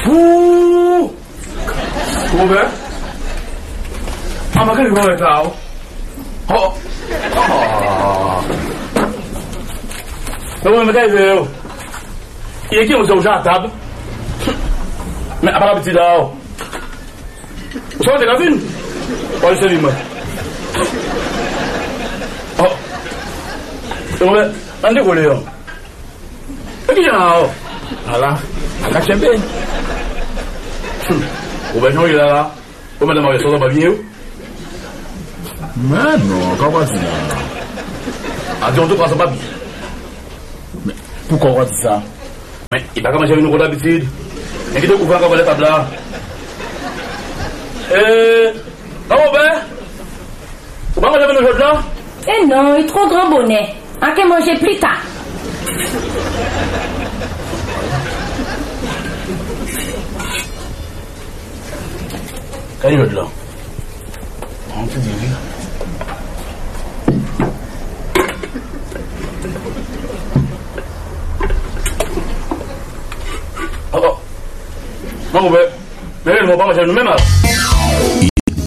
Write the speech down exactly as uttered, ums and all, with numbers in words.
Ouh! Robert? Ah, ma quelle cose ciao? Oh! Ah! Dove mi dai io? Io che uso già tab? Ma a parte da. So de la fin? Poi se lima. Oh. Dove? Ande con io. Perché ciao? Alla, alla champion. Ube no ila la. Come da mai solo babinho? Mano, comment ça? Ah, donc tu passes pas bien. Mais pourquoi on dit ça? Mais il va commencer une autre habitude. Et qui te couvre encore la table là? Euh. Oh ben. Tu vas manger avec nous aujourd'hui là? Eh non, il est trop grand bonnet. On peut manger plus tard. Quel est là? On te dit oui. Oh oh. Non, mais. Mais elle ne va pas manger nous-mêmes alors.